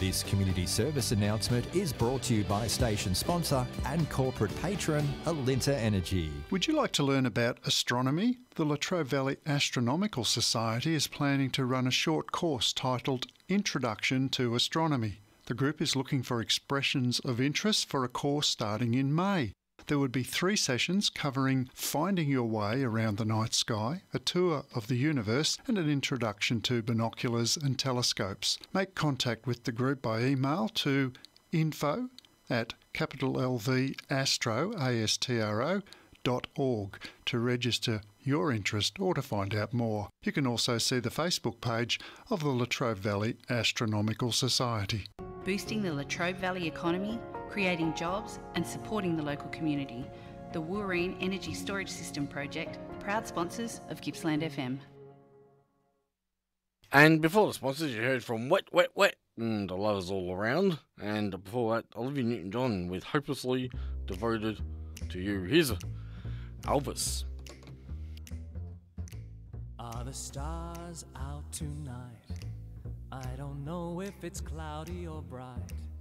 This community service announcement is brought to you by station sponsor and corporate patron Alinta Energy. Would you like to learn about astronomy? The Latrobe Valley Astronomical Society is planning to run a short course titled Introduction to Astronomy. The group is looking for expressions of interest for a course starting in May. There would be 3 sessions covering finding your way around the night sky, a tour of the universe and an introduction to binoculars and telescopes. Make contact with the group by email to info@LVastro.org to register your interest or to find out more. You can also see the Facebook page of the Latrobe Valley Astronomical Society. Boosting the Latrobe Valley economy, creating jobs and supporting the local community. The Wooreen Energy Storage System Project, proud sponsors of Gippsland FM. And before the sponsors, you heard from Wet, Wet, Wet, and the lovers all around. And before that, Olivia Newton-John with Hopelessly Devoted to You. Here's Elvis. Are the stars out tonight? I don't know if it's cloudy or bright.